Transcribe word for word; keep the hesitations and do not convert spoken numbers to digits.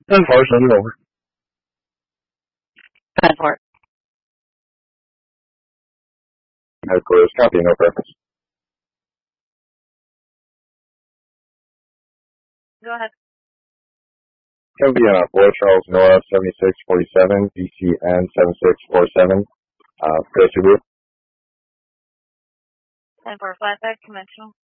ten four, send it over. ten four. Headquarters, copy, no preference. Go ahead. Kevin uh, Boy Charles Nora seventy-six forty-seven, B C N seven six four seven, uh, Tracy Group. ten four, flatbed, conventional.